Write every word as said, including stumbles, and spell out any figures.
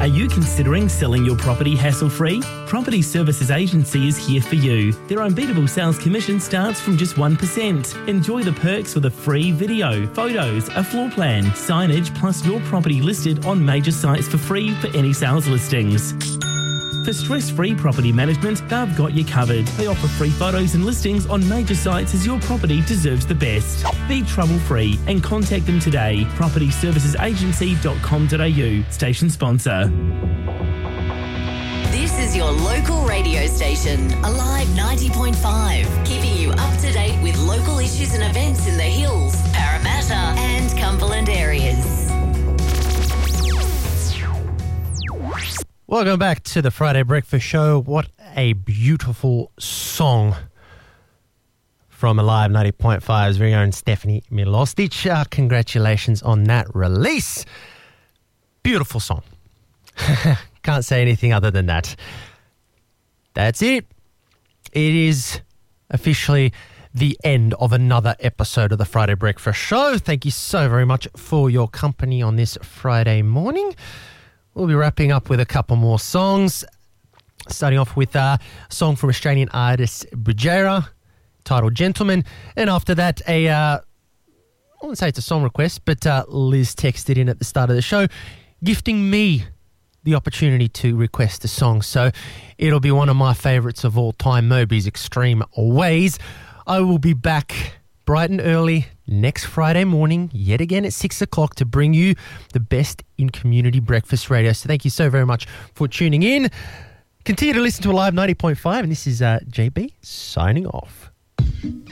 Are you considering selling your property hassle-free? Property Services Agency is here for you. Their unbeatable sales commission starts from just one percent. Enjoy the perks with a free video, photos, a floor plan, signage, plus your property listed on major sites for free for any sales listings. For stress-free property management, they've got you covered. They offer free photos and listings on major sites as your property deserves the best. Be trouble-free and contact them today. property services agency dot com dot a u. Station sponsor. This is your local radio station, Alive ninety point five, keeping you up to date with local issues and events in the Hills, Parramatta and Cumberland areas. Welcome back to the Friday Breakfast Show. What a beautiful song from Alive ninety point five's very own Stephanie Milostic. Uh, congratulations on that release. Beautiful song. Can't say anything other than that. That's it. It is officially the end of another episode of the Friday Breakfast Show. Thank you so very much for your company on this Friday morning. We'll be wrapping up with a couple more songs, starting off with a song from Australian artist Bujera, titled Gentleman. And after that, a, uh, I wouldn't say it's a song request, but uh, Liz texted in at the start of the show, gifting me the opportunity to request a song. So it'll be one of my favourites of all time, Moby's Extreme Ways. I will be back bright and early next Friday morning, yet again at six o'clock, to bring you the best in community breakfast radio. So thank you so very much for tuning in. Continue to listen to Alive ninety point five, and this is uh, J B signing off.